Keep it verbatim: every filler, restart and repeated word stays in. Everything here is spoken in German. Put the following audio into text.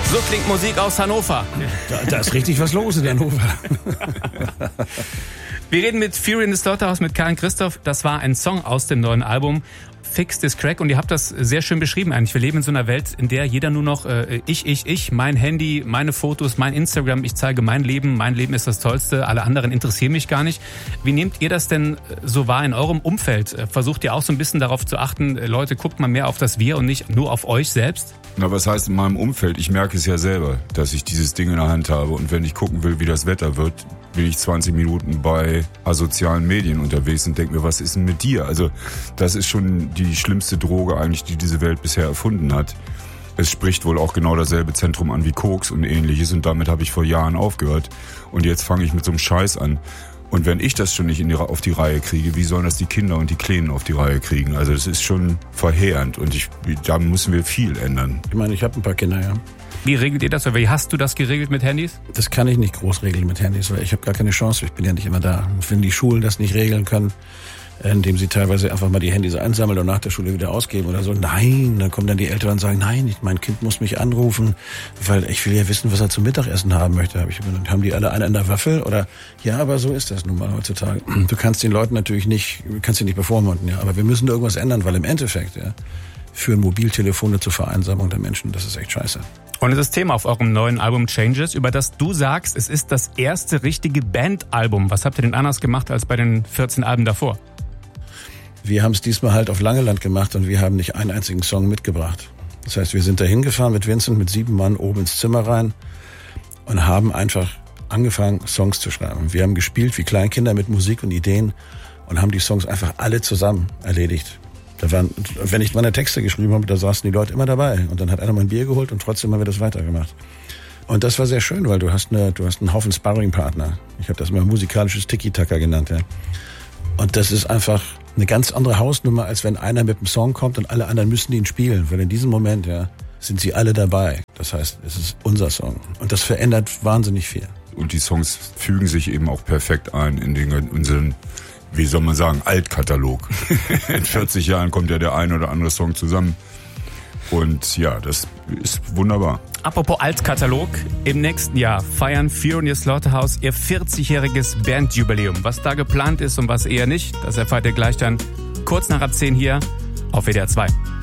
So klingt Musik aus Hannover. Da, da ist richtig was los in Hannover. Wir reden mit Fury in the Slaughterhouse, mit Karin Christoph. Das war ein Song aus dem neuen Album Fix This Crack und ihr habt das sehr schön beschrieben eigentlich. Wir leben in so einer Welt, in der jeder nur noch äh, ich, ich, ich, mein Handy, meine Fotos, mein Instagram, ich zeige mein Leben, mein Leben ist das Tollste, alle anderen interessieren mich gar nicht. Wie nehmt ihr das denn so wahr in eurem Umfeld? Versucht ihr auch so ein bisschen darauf zu achten, Leute, guckt mal mehr auf das Wir und nicht nur auf euch selbst? Na, was heißt in meinem Umfeld? Ich merke es ja selber, dass ich dieses Ding in der Hand habe und wenn ich gucken will, wie das Wetter wird, bin ich zwanzig Minuten bei asozialen Medien unterwegs und denke mir, was ist denn mit dir? Also das ist schon die schlimmste Droge eigentlich, die diese Welt bisher erfunden hat. Es spricht wohl auch genau dasselbe Zentrum an wie Koks und ähnliches und damit habe ich vor Jahren aufgehört. Und jetzt fange ich mit so einem Scheiß an. Und wenn ich das schon nicht in die, auf die Reihe kriege, wie sollen das die Kinder und die Kleinen auf die Reihe kriegen? Also das ist schon verheerend und ich, da müssen wir viel ändern. Ich meine, ich habe ein paar Kinder, ja. Wie regelt ihr das? Oder wie hast du das geregelt mit Handys? Das kann ich nicht groß regeln mit Handys, weil ich habe gar keine Chance. Ich bin ja nicht immer da. Und wenn die Schulen das nicht regeln können, indem sie teilweise einfach mal die Handys einsammeln und nach der Schule wieder ausgeben oder so. Nein, dann kommen dann die Eltern und sagen, nein, mein Kind muss mich anrufen, weil ich will ja wissen, was er zum Mittagessen haben möchte. Hab ich, haben die alle einen an der Waffel? Oder ja, aber so ist das nun mal heutzutage. Du kannst den Leuten natürlich nicht, kannst sie nicht bevormunden, ja. Aber wir müssen da irgendwas ändern, weil im Endeffekt, ja, führen Mobiltelefone zur Vereinsamung der Menschen. Das ist echt scheiße. Und es ist Thema auf eurem neuen Album Changes, über das du sagst, es ist das erste richtige Bandalbum. Was habt ihr denn anders gemacht als bei den vierzehn Alben davor? Wir haben es diesmal halt auf Langeland gemacht und wir haben nicht einen einzigen Song mitgebracht. Das heißt, wir sind da hingefahren mit Vincent, mit sieben Mann oben ins Zimmer rein und haben einfach angefangen, Songs zu schreiben. Wir haben gespielt wie Kleinkinder mit Musik und Ideen und haben die Songs einfach alle zusammen erledigt. Da waren, wenn ich meine Texte geschrieben habe, da saßen die Leute immer dabei. Und dann hat einer mal ein Bier geholt und trotzdem haben wir das weitergemacht. Und das war sehr schön, weil du hast eine, du hast einen Haufen Sparring-Partner. Ich habe das immer musikalisches Tiki-Taka genannt. Ja. Und das ist einfach eine ganz andere Hausnummer, als wenn einer mit einem Song kommt und alle anderen müssen ihn spielen. Weil in diesem Moment, ja, sind sie alle dabei. Das heißt, es ist unser Song. Und das verändert wahnsinnig viel. Und die Songs fügen sich eben auch perfekt ein in den, unseren, wie soll man sagen, Altkatalog. In vierzig Jahren kommt ja der ein oder andere Song zusammen. Und ja, das ist wunderbar. Apropos Altkatalog, im nächsten Jahr feiern Fury in the Slaughterhouse ihr vierzigjähriges Bandjubiläum. Was da geplant ist und was eher nicht, das erfahrt ihr gleich dann kurz nach ab zehn hier auf W D R zwei.